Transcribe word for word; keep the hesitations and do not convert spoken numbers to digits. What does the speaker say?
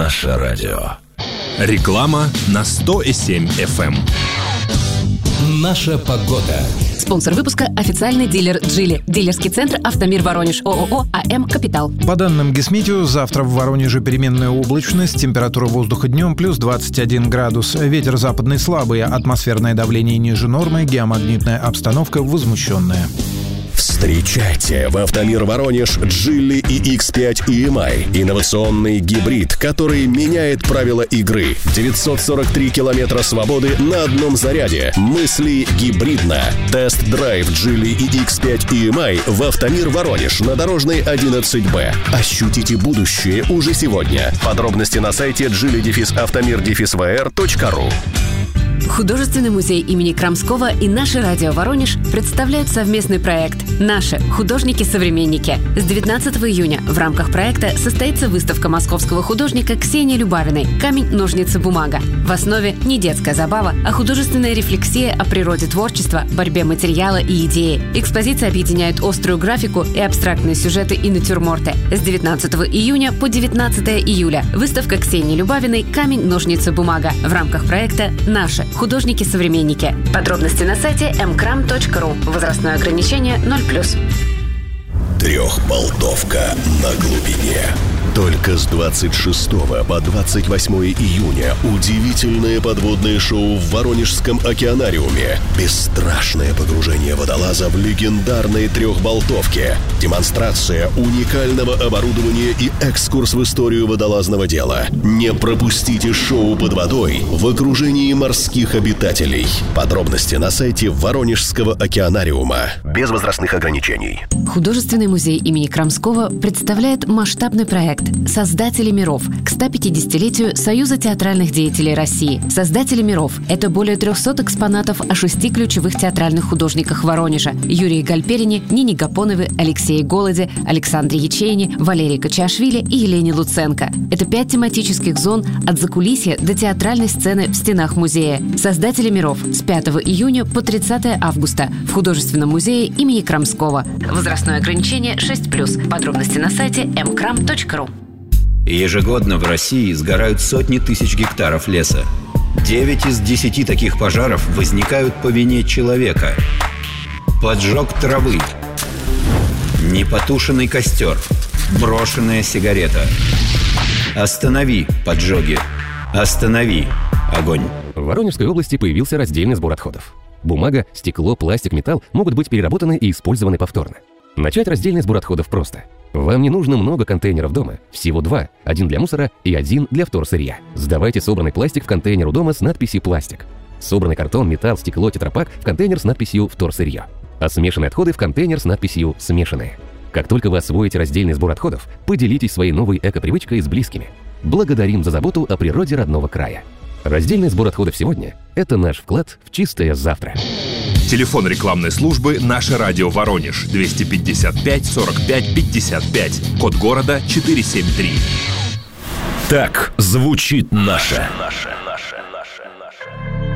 Наше радио. Реклама на сто семь эф эм. Наша погода. Спонсор выпуска – официальный дилер «Джили». Дилерский центр «Автомир Воронеж». ООО «АМ Капитал». По данным Гисметео, завтра в Воронеже переменная облачность, температура воздуха днем плюс двадцать один градус. Ветер западный слабый, атмосферное давление ниже нормы, геомагнитная обстановка возмущенная. Встречайте в «Автомир Воронеж» Джили и икс пять и эм ай. Инновационный гибрид, который меняет правила игры. девятьсот сорок три километра свободы на одном заряде. Мысли гибридно. Тест-драйв Джили и икс пять и эм ай в «Автомир Воронеж» на Дорожной одиннадцать бэ. Ощутите будущее уже сегодня. Подробности на сайте джили автомир вэ эр точка ру. Художественный музей имени Крамского и «Наше радио Воронеж» представляют совместный проект «Наши художники-современники». С девятнадцатого июня в рамках проекта состоится выставка московского художника Ксении Любавиной «Камень, ножницы, бумага». В основе не детская забава, а художественная рефлексия о природе творчества, борьбе материала и идеи. Экспозиция объединяет острую графику и абстрактные сюжеты и натюрморты. С девятнадцатого июня по девятнадцатого июля выставка Ксении Любавиной «Камень, ножницы, бумага» в рамках проекта «Наши художники-современники». Подробности на сайте эм крам точка ру. Возрастное ограничение ноль плюс. Трехболтовка на глубине. Только с двадцать шестого по двадцать восьмое июня удивительное подводное шоу в Воронежском океанариуме. Бесстрашное погружение водолаза в легендарной трехболтовке. Демонстрация уникального оборудования и экскурс в историю водолазного дела. Не пропустите шоу под водой в окружении морских обитателей. Подробности на сайте Воронежского океанариума. Без возрастных ограничений. Художественный музей имени Крамского представляет масштабный проект «Создатели миров» к сто пятидесятилетию Союза театральных деятелей России. «Создатели миров» — это более трехсот экспонатов о шести ключевых театральных художниках Воронежа: Юрии Гальперине, Нине Гапонове, Алексее Голоде, Александре Ячейне, Валерии Качашвили и Елене Луценко. Это пять тематических зон от закулисья до театральной сцены в стенах музея. «Создатели миров» с пятого июня по тридцатого августа в Художественном музее имени Крамского. Возрастное ограничение шесть плюс. Подробности на сайте эм крам точка ру. Ежегодно в России сгорают сотни тысяч гектаров леса. Девять из десяти таких пожаров возникают по вине человека. Поджог травы, непотушенный костер, брошенная сигарета. Останови поджоги. Останови огонь. В Воронежской области появился раздельный сбор отходов. Бумага, стекло, пластик, металл могут быть переработаны и использованы повторно. Начать раздельный сбор отходов просто. Вам не нужно много контейнеров дома, всего два. Один для мусора и один для вторсырья. Сдавайте собранный пластик в контейнер у дома с надписью «Пластик». Собранный картон, металл, стекло, тетрапак в контейнер с надписью «Вторсырье». А смешанные отходы в контейнер с надписью «Смешанные». Как только вы освоите раздельный сбор отходов, поделитесь своей новой эко-привычкой с близкими. Благодарим за заботу о природе родного края. Раздельный сбор отходов сегодня – это наш вклад в чистое завтра. Телефон рекламной службы «Наше радио Воронеж» двести пятьдесят пять сорок пять пятьдесят пять. Код города четыреста семьдесят три. Так звучит наше.